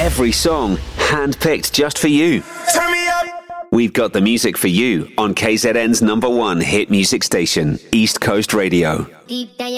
Every song handpicked just for you. Turn me up. We've got the music for you on KZN's #1 hit music station, East Coast Radio. Deep down